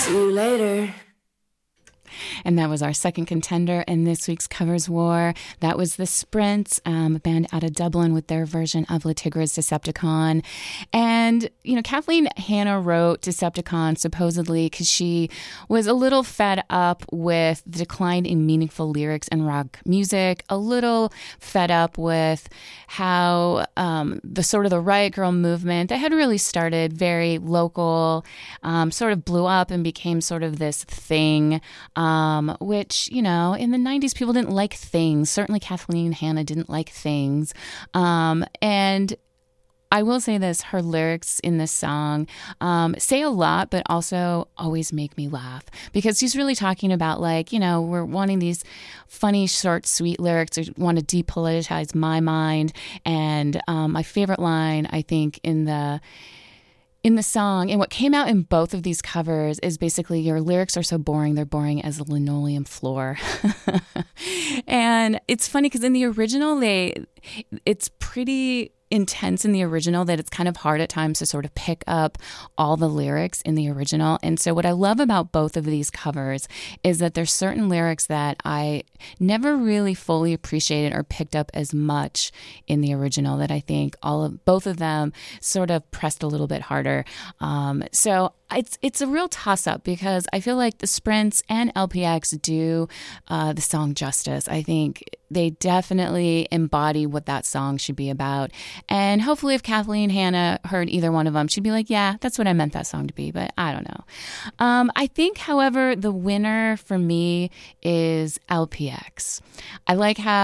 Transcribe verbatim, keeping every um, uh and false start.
See you later. And that was our second contender in this week's Covers War. That was The Sprints, um, a band out of Dublin with their version of Le Tigre's Decepticon. And, you know, Kathleen Hanna wrote Decepticon supposedly because she was a little fed up with the decline in meaningful lyrics and rock music, a little fed up with how um, the sort of the Riot Girl movement that had really started very local, um, sort of blew up and became sort of this thing. Um, which, you know, in the nineties, people didn't like things. Certainly Kathleen Hanna didn't like things. Um, and I will say this, her lyrics in this song um, say a lot, but also always make me laugh because she's really talking about like, you know, we're wanting these funny, short, sweet lyrics. I want to depoliticize my mind. And um, my favorite line, I think, in the In the song, and what came out in both of these covers is basically your lyrics are so boring, they're boring as a linoleum floor. And it's funny because in the original, they it's pretty intense in the original that it's kind of hard at times to sort of pick up all the lyrics in the original. And so what I love about both of these covers is that there's certain lyrics that I never really fully appreciated or picked up as much in the original that I think all of both of them sort of pressed a little bit harder. Um, so it's it's a real toss-up because I feel like the Sprints and L P X do uh, the song justice. I think they definitely embody what that song should be about. And hopefully if Kathleen Hanna heard either one of them, she'd be like, yeah, that's what I meant that song to be, but I don't know. Um, I think, however, the winner for me is L P X. I like how